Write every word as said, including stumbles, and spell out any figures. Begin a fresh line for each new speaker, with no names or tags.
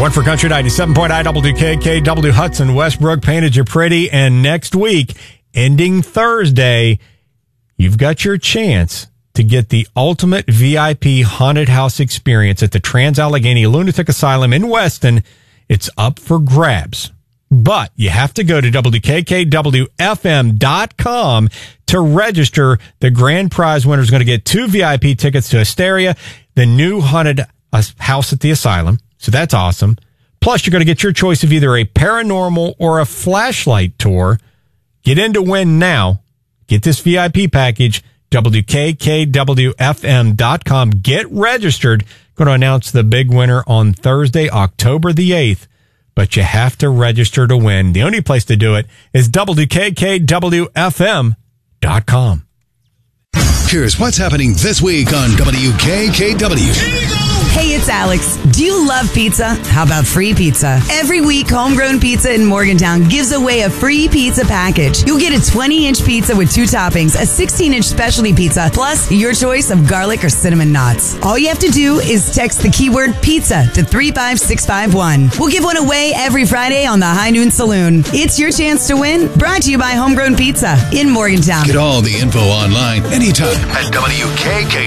One for Country ninety-seven point I W K K W Hudson Westbrook painted you pretty. And next week, ending Thursday, you've got your chance to get the ultimate V I P haunted house experience at the Trans-Allegheny Lunatic Asylum in Weston. It's up for grabs. But you have to go to W K K W F M dot com to register. The grand prize winner is going to get two V I P tickets to Hysteria, the new haunted house at the asylum. So that's awesome. Plus, you're going to get your choice of either a paranormal or a flashlight tour. Get in to win now. Get this V I P package, W K K W F M dot com. Get registered. Going to announce the big winner on Thursday, October the eighth. But you have to register to win. The only place to do it is W K K W F M dot com.
Here's what's happening this week on W K K W.
Hey, it's Alex. Do you love pizza? How about free pizza? Every week, Homegrown Pizza in Morgantown gives away a free pizza package. You'll get a twenty-inch pizza with two toppings, a sixteen-inch specialty pizza, plus your choice of garlic or cinnamon knots. All you have to do is text the keyword pizza to three five six five one. We'll give one away every Friday on the High Noon Saloon. It's your chance to win. Brought to you by Homegrown Pizza in Morgantown.
Get all the info online anytime at W K K